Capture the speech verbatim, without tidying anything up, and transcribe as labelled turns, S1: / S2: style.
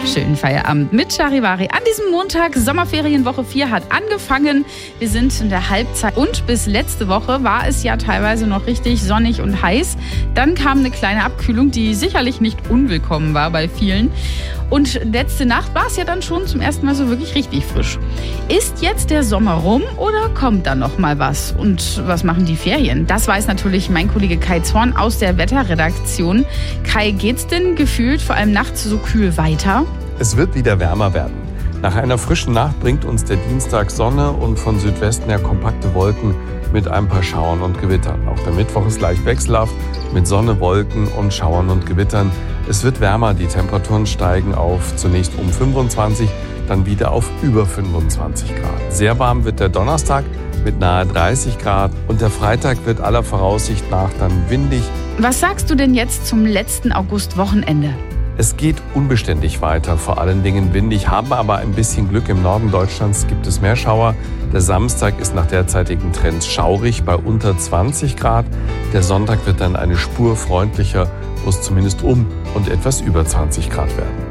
S1: Schönen Feierabend mit Charivari. An diesem Montag, Sommerferienwoche vier hat angefangen. Wir sind in der Halbzeit und bis letzte Woche war es ja teilweise noch richtig sonnig und heiß. Dann kam eine kleine Abkühlung, die sicherlich nicht unwillkommen war bei vielen. Und letzte Nacht war es ja dann schon zum ersten Mal so wirklich richtig frisch. Ist jetzt der Sommer rum oder kommt da noch mal was? Und was machen die Ferien? Das weiß natürlich mein Kollege Kai Zorn aus der Wetterredaktion. Kai, geht's denn gefühlt vor allem nachts so kühl weiter?
S2: Es wird wieder wärmer werden. Nach einer frischen Nacht bringt uns der Dienstag Sonne und von Südwesten her kompakte Wolken mit ein paar Schauern und Gewittern. Auch der Mittwoch ist leicht wechselhaft mit Sonne, Wolken und Schauern und Gewittern. Es wird wärmer, die Temperaturen steigen auf zunächst um fünfundzwanzig, dann wieder auf über fünfundzwanzig Grad. Sehr warm wird der Donnerstag mit nahe dreißig Grad und der Freitag wird aller Voraussicht nach dann windig.
S1: Was sagst du denn jetzt zum letzten Augustwochenende?
S2: Es geht unbeständig weiter, vor allen Dingen windig, haben aber ein bisschen Glück. Im Norden Deutschlands gibt es mehr Schauer. Der Samstag ist nach derzeitigen Trends schaurig bei unter zwanzig Grad. Der Sonntag wird dann eine Spur freundlicher, wo es zumindest um und etwas über zwanzig Grad werden.